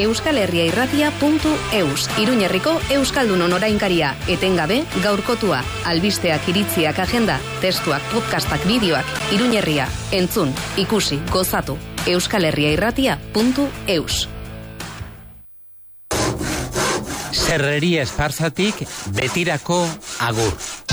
euskalherriairratia.eus. Iruñerriko Euskaldunon orainkaria, etengabe, gaurkotua, albisteak, iritziak, agenda, testuak, podcastak, bideoak, Iruñerria, entzun, ikusi, gozatu, euskalherriairratia.eus. Serreria Esparzatik betirako agur.